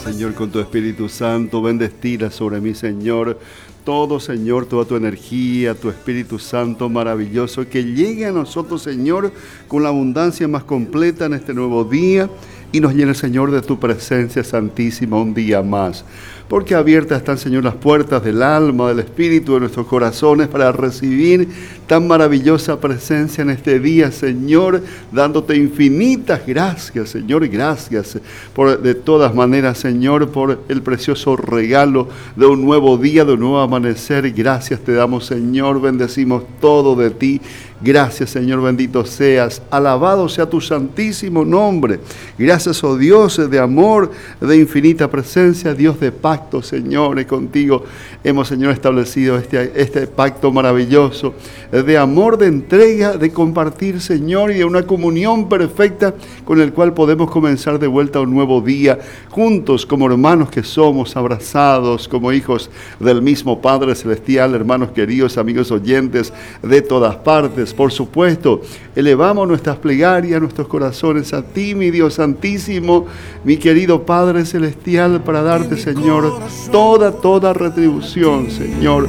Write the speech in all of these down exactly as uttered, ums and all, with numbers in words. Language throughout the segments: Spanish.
Señor, con tu Espíritu Santo. Ven, destila sobre mí, Señor, todo, Señor, toda tu energía, tu Espíritu Santo maravilloso, que llegue a nosotros, Señor, con la abundancia más completa en este nuevo día, y nos llene, Señor, de tu presencia santísima un día más. Porque abiertas están, Señor, las puertas del alma, del espíritu, de nuestros corazones para recibir tan maravillosa presencia en este día, Señor, dándote infinitas gracias, Señor, gracias por, de todas maneras, Señor, por el precioso regalo de un nuevo día, de un nuevo amanecer. Gracias te damos, Señor, bendecimos todo de ti. Gracias, Señor, bendito seas, alabado sea tu santísimo nombre. Gracias, oh Dios de amor, de infinita presencia, Dios de pacto, Señor, y contigo hemos, Señor, establecido este, este pacto maravilloso de amor, de entrega, de compartir, Señor, y de una comunión perfecta con el cual podemos comenzar de vuelta un nuevo día, juntos como hermanos que somos, abrazados como hijos del mismo Padre Celestial, hermanos queridos, amigos oyentes de todas partes. Por supuesto, elevamos nuestras plegarias, nuestros corazones a ti, mi Dios santísimo, mi querido Padre Celestial, para darte, Señor, toda, toda retribución, Señor,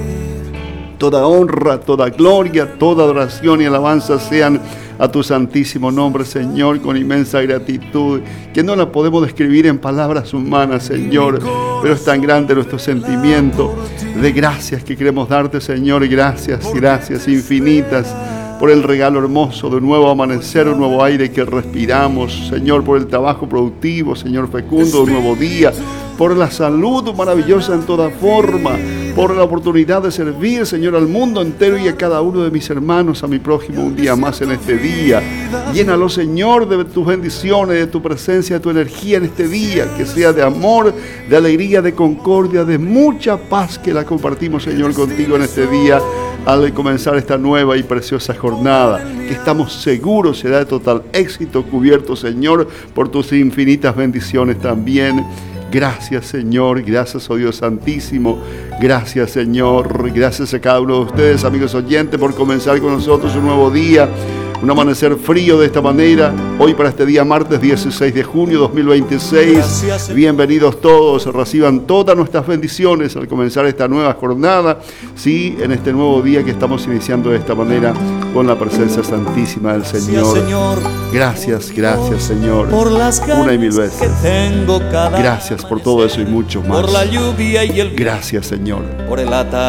toda honra, toda gloria, toda adoración y alabanza sean a tu santísimo nombre, Señor, con inmensa gratitud, que no la podemos describir en palabras humanas, Señor, pero es tan grande nuestro sentimiento de gracias que queremos darte, Señor, gracias, gracias infinitas, por el regalo hermoso de un nuevo amanecer, un nuevo aire que respiramos, Señor, por el trabajo productivo, Señor, fecundo, un nuevo día, por la salud maravillosa en toda forma, por la oportunidad de servir, Señor, al mundo entero y a cada uno de mis hermanos, a mi prójimo, un día más en este día. Llénalo, Señor, de tus bendiciones, de tu presencia, de tu energía en este día, que sea de amor, de alegría, de concordia, de mucha paz, que la compartimos, Señor, contigo en este día, al comenzar esta nueva y preciosa jornada, que estamos seguros será de total éxito, cubierto, Señor, por tus infinitas bendiciones también. Gracias, Señor, gracias, oh Dios santísimo, gracias, Señor, gracias a cada uno de ustedes, amigos oyentes, por comenzar con nosotros un nuevo día, un amanecer frío de esta manera, hoy para este día martes dieciséis de junio de dos mil veintiséis, bienvenidos todos, reciban todas nuestras bendiciones al comenzar esta nueva jornada, sí, en este nuevo día que estamos iniciando de esta manera, con la presencia santísima del Señor. Gracias, gracias, Señor, una y mil veces. Gracias por todo eso y mucho más. Gracias, Señor.